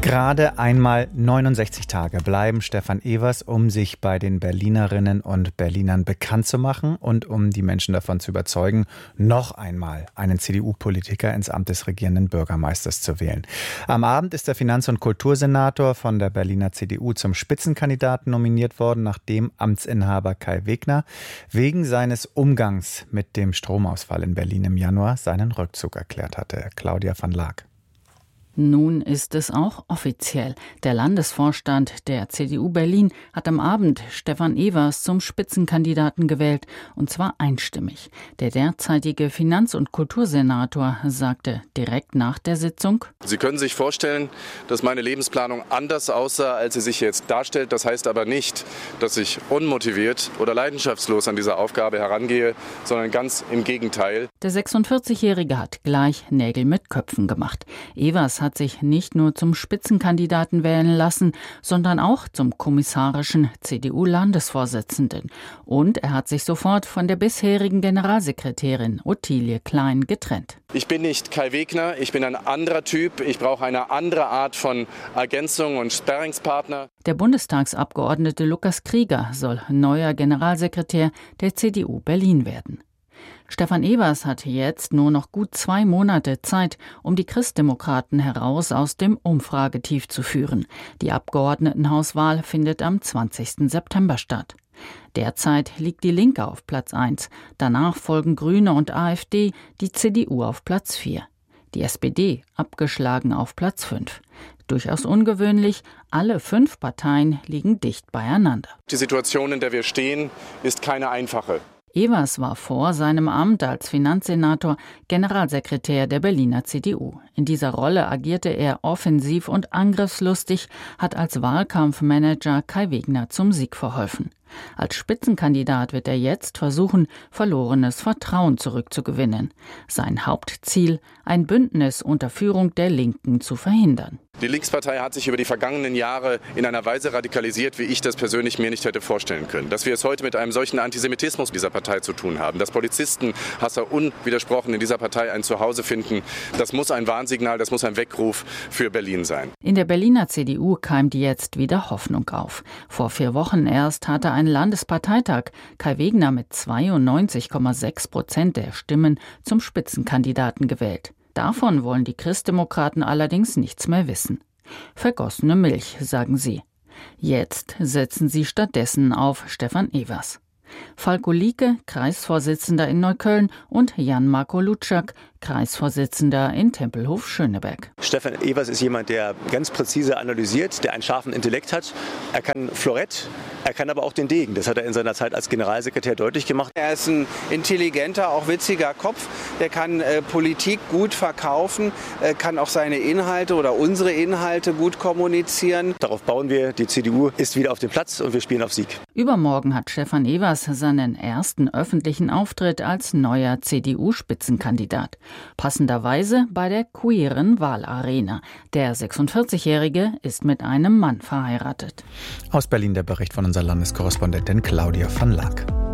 Gerade einmal 69 Tage bleiben Stefan Evers, um sich bei den Berlinerinnen und Berlinern bekannt zu machen und um die Menschen davon zu überzeugen, noch einmal einen CDU-Politiker ins Amt des regierenden Bürgermeisters zu wählen. Am Abend ist der Finanz- und Kultursenator von der Berliner CDU zum Spitzenkandidaten nominiert worden, nachdem Amtsinhaber Kai Wegner wegen seines Umgangs mit dem Stromausfall in Berlin im Januar seinen Rückzug erklärt hatte. Claudia van Laak. Nun ist es auch offiziell. Der Landesvorstand der CDU Berlin hat am Abend Stefan Evers zum Spitzenkandidaten gewählt, und zwar einstimmig. Der derzeitige Finanz- und Kultursenator sagte direkt nach der Sitzung: Sie können sich vorstellen, dass meine Lebensplanung anders aussah, als sie sich jetzt darstellt. Das heißt aber nicht, dass ich unmotiviert oder leidenschaftslos an diese Aufgabe herangehe, sondern ganz im Gegenteil. Der 46-Jährige hat gleich Nägel mit Köpfen gemacht. Evers hat sich nicht nur zum Spitzenkandidaten wählen lassen, sondern auch zum kommissarischen CDU-Landesvorsitzenden. Und er hat sich sofort von der bisherigen Generalsekretärin Ottilie Klein getrennt. Ich bin nicht Kai Wegner, ich bin ein anderer Typ. Ich brauche eine andere Art von Ergänzung und Sparringspartner. Der Bundestagsabgeordnete Lukas Krieger soll neuer Generalsekretär der CDU Berlin werden. Stefan Evers hat jetzt nur noch gut 2 Monate Zeit, um die Christdemokraten heraus aus dem Umfragetief zu führen. Die Abgeordnetenhauswahl findet am 20. September statt. Derzeit liegt die Linke auf Platz 1. Danach folgen Grüne und AfD, die CDU auf Platz 4. Die SPD abgeschlagen auf Platz 5. Durchaus ungewöhnlich, alle 5 Parteien liegen dicht beieinander. Die Situation, in der wir stehen, ist keine einfache. Evers war vor seinem Amt als Finanzsenator Generalsekretär der Berliner CDU. In dieser Rolle agierte er offensiv und angriffslustig, hat als Wahlkampfmanager Kai Wegner zum Sieg verholfen. Als Spitzenkandidat wird er jetzt versuchen, verlorenes Vertrauen zurückzugewinnen. Sein Hauptziel: ein Bündnis unter Führung der Linken zu verhindern. Die Linkspartei hat sich über die vergangenen Jahre in einer Weise radikalisiert, wie ich das persönlich mir nicht hätte vorstellen können. Dass wir es heute mit einem solchen Antisemitismus dieser Partei zu tun haben, dass Polizistenhasser unwidersprochen in dieser Partei ein Zuhause finden, das muss ein Warnsignal, das muss ein Weckruf für Berlin sein. In der Berliner CDU keimt jetzt wieder Hoffnung auf. Vor 4 Wochen erst hatte ein Landesparteitag Kai Wegner mit 92,6% der Stimmen zum Spitzenkandidaten gewählt. Davon wollen die Christdemokraten allerdings nichts mehr wissen. Vergossene Milch, sagen sie. Jetzt setzen sie stattdessen auf Stefan Evers. Falko Lieke, Kreisvorsitzender in Neukölln, und Jan-Marco Lutschak, Kreisvorsitzender in Tempelhof-Schöneberg. Stefan Evers ist jemand, der ganz präzise analysiert, der einen scharfen Intellekt hat. Er kann Florett, er kann aber auch den Degen. Das hat er in seiner Zeit als Generalsekretär deutlich gemacht. Er ist ein intelligenter, auch witziger Kopf. Der kann Politik gut verkaufen, kann auch seine Inhalte oder unsere Inhalte gut kommunizieren. Darauf bauen wir. Die CDU ist wieder auf dem Platz und wir spielen auf Sieg. Übermorgen hat Stefan Evers seinen ersten öffentlichen Auftritt als neuer CDU-Spitzenkandidat. Passenderweise bei der queeren Wahlarena. Der 46-Jährige ist mit einem Mann verheiratet. Aus Berlin der Bericht von unserer Landeskorrespondentin Claudia van Laak.